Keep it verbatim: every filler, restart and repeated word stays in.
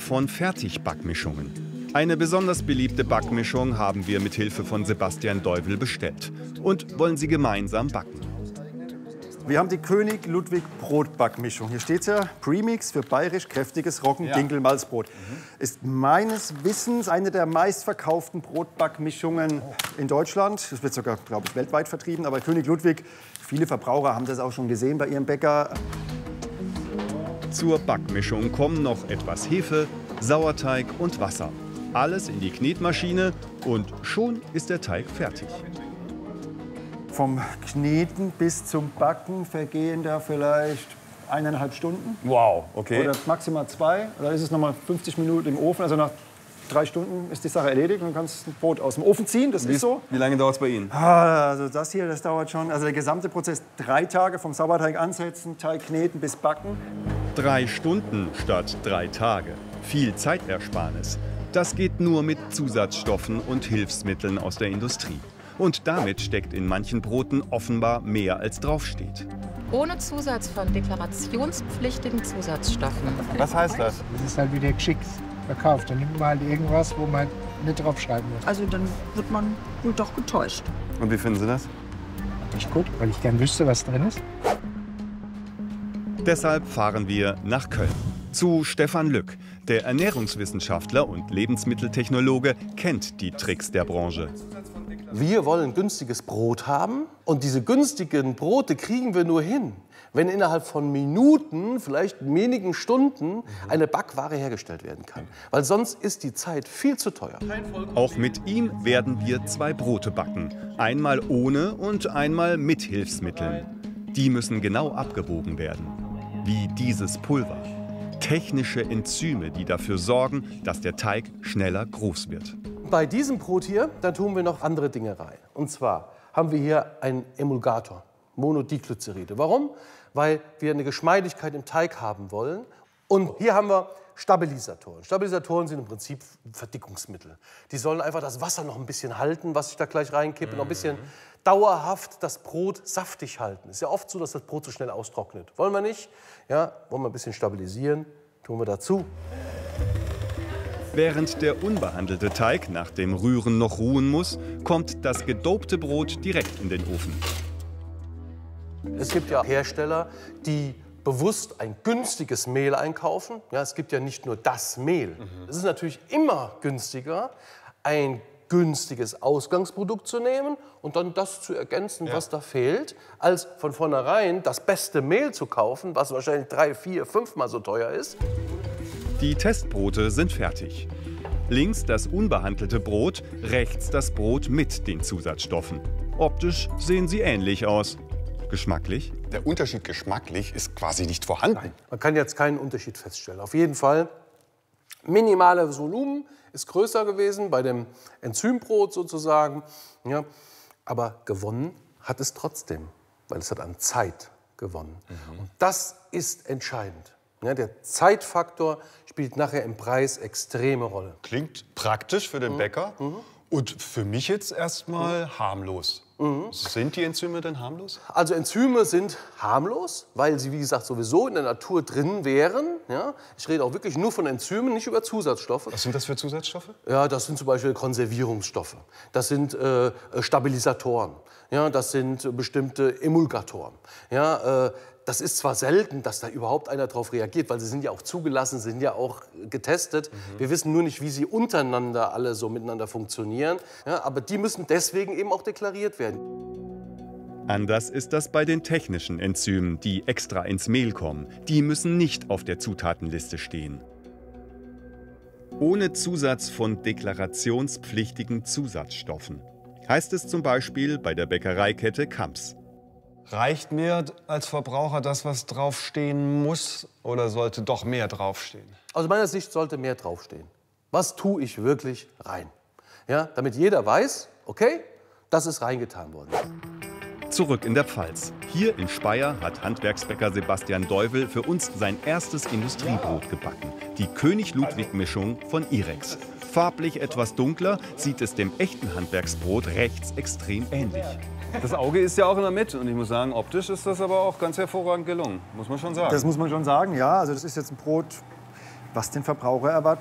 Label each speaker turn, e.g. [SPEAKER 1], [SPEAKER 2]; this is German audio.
[SPEAKER 1] von Fertigbackmischungen. Eine besonders beliebte Backmischung haben wir mit Hilfe von Sebastian Deuvel bestellt und wollen sie gemeinsam backen.
[SPEAKER 2] Wir haben die König Ludwig Brotbackmischung. Hier steht ja Premix für bayerisch kräftiges Roggen-Dinkel-Malzbrot.
[SPEAKER 1] Mhm.
[SPEAKER 2] Ist meines Wissens eine der meistverkauften Brotbackmischungen in Deutschland. Das wird sogar, glaube ich, weltweit vertrieben. Aber König Ludwig, viele Verbraucher haben das auch schon gesehen bei ihrem Bäcker.
[SPEAKER 1] Zur Backmischung kommen noch etwas Hefe, Sauerteig und Wasser. Alles in die Knetmaschine und schon ist der Teig fertig.
[SPEAKER 2] Vom Kneten bis zum Backen vergehen da vielleicht eineinhalb Stunden.
[SPEAKER 1] Wow, okay.
[SPEAKER 2] Oder maximal zwei. Dann ist es noch mal fünfzig Minuten im Ofen. Also nach drei Stunden ist die Sache erledigt und du kannst ein Brot aus dem Ofen ziehen. Das
[SPEAKER 1] wie,
[SPEAKER 2] ist so.
[SPEAKER 1] Wie lange dauert es bei Ihnen?
[SPEAKER 2] Ah, also das hier, das dauert schon. Also der gesamte Prozess drei Tage vom Sauerteig ansetzen, Teig kneten bis backen.
[SPEAKER 1] Drei Stunden statt drei Tage. Viel Zeitersparnis. Das geht nur mit Zusatzstoffen und Hilfsmitteln aus der Industrie. Und damit steckt in manchen Broten offenbar mehr als draufsteht.
[SPEAKER 3] Ohne Zusatz von deklarationspflichtigen Zusatzstoffen.
[SPEAKER 1] Was heißt das?
[SPEAKER 4] Das ist halt wieder geschickt verkauft. Dann nimmt man halt irgendwas, wo man nicht draufschreiben muss.
[SPEAKER 5] Also dann wird man wohl doch getäuscht.
[SPEAKER 1] Und wie finden Sie das?
[SPEAKER 4] Nicht gut, weil ich gern wüsste, was drin ist.
[SPEAKER 1] Deshalb fahren wir nach Köln. Zu Stefan Lück. Der Ernährungswissenschaftler und Lebensmitteltechnologe kennt die Tricks der Branche.
[SPEAKER 6] Wir wollen günstiges Brot haben und diese günstigen Brote kriegen wir nur hin, wenn innerhalb von Minuten, vielleicht wenigen Stunden, eine Backware hergestellt werden kann. Weil sonst ist die Zeit viel zu teuer.
[SPEAKER 1] Auch mit ihm werden wir zwei Brote backen. Einmal ohne und einmal mit Hilfsmitteln. Die müssen genau abgewogen werden. Wie dieses Pulver. Technische Enzyme, die dafür sorgen, dass der Teig schneller groß wird.
[SPEAKER 6] Bei diesem Brot hier, da tun wir noch andere Dinge rein. Und zwar haben wir hier einen Emulgator, Monodiclylceride. Warum? Weil wir eine Geschmeidigkeit im Teig haben wollen. Und hier haben wir Stabilisatoren. Stabilisatoren sind im Prinzip Verdickungsmittel. Die sollen einfach das Wasser noch ein bisschen halten, was ich da gleich reinkippe, mhm. noch ein bisschen dauerhaft das Brot saftig halten. Es ist ja oft so, dass das Brot so schnell austrocknet. Wollen wir nicht? Ja, wollen wir ein bisschen stabilisieren, tun wir dazu.
[SPEAKER 1] Während der unbehandelte Teig nach dem Rühren noch ruhen muss, kommt das gedopte Brot direkt in den Ofen.
[SPEAKER 6] Es gibt ja Hersteller, die bewusst ein günstiges Mehl einkaufen. Ja, es gibt ja nicht nur das Mehl. Mhm. Es ist natürlich immer günstiger, ein günstiges Ausgangsprodukt zu nehmen und dann das zu ergänzen, ja. was da fehlt, als von vornherein das beste Mehl zu kaufen, was wahrscheinlich drei, vier, fünfmal so teuer ist.
[SPEAKER 1] Die Testbrote sind fertig. Links das unbehandelte Brot, rechts das Brot mit den Zusatzstoffen. Optisch sehen sie ähnlich aus. Geschmacklich?
[SPEAKER 7] Der Unterschied geschmacklich ist quasi nicht vorhanden.
[SPEAKER 6] Man kann jetzt keinen Unterschied feststellen. Auf jeden Fall, minimales Volumen ist größer gewesen bei dem Enzymbrot sozusagen. Ja, aber gewonnen hat es trotzdem, weil es hat an Zeit gewonnen. Mhm. Und das ist entscheidend. Ja, der Zeitfaktor spielt nachher im Preis extreme Rolle.
[SPEAKER 7] Klingt praktisch für den Bäcker mhm. und für mich jetzt erstmal mhm. harmlos. Mhm. Sind die Enzyme denn harmlos?
[SPEAKER 6] Also Enzyme sind harmlos, weil sie, wie gesagt, sowieso in der Natur drin wären. Ja? Ich rede auch wirklich nur von Enzymen, nicht über Zusatzstoffe.
[SPEAKER 7] Was sind das für Zusatzstoffe?
[SPEAKER 6] Ja, das sind zum Beispiel Konservierungsstoffe. Das sind äh, Stabilisatoren. Ja, das sind bestimmte Emulgatoren. Ja, äh, das ist zwar selten, dass da überhaupt einer darauf reagiert, weil sie sind ja auch zugelassen, sind ja auch getestet. Mhm. Wir wissen nur nicht, wie sie untereinander alle so miteinander funktionieren. Ja, aber die müssen deswegen eben auch deklariert werden.
[SPEAKER 1] Anders ist das bei den technischen Enzymen, die extra ins Mehl kommen. Die müssen nicht auf der Zutatenliste stehen. Ohne Zusatz von deklarationspflichtigen Zusatzstoffen. Heißt es zum Beispiel bei der Bäckereikette Kamps.
[SPEAKER 7] Reicht mir als Verbraucher das, was draufstehen muss, oder sollte doch mehr draufstehen?
[SPEAKER 6] Aus meiner Sicht sollte mehr draufstehen. Was tue ich wirklich rein? Ja, damit jeder weiß, okay, das ist reingetan worden.
[SPEAKER 1] Zurück in der Pfalz. Hier in Speyer hat Handwerksbäcker Sebastian Deuvel für uns sein erstes Industriebrot gebacken. Die König-Ludwig-Mischung von Irex. Farblich etwas dunkler, sieht es dem echten Handwerksbrot rechts extrem ähnlich.
[SPEAKER 8] Das Auge ist ja auch immer mit. Und ich muss sagen, optisch ist das aber auch ganz hervorragend gelungen. Muss man schon sagen.
[SPEAKER 2] Das muss man schon sagen, ja. Also das ist jetzt ein Brot, was den Verbraucher erwartet.